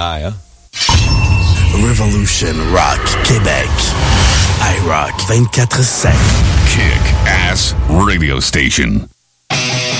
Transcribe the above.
travail, hein? Revolution Rock Québec. iRock 24/7. Kick-Ass Radio Station.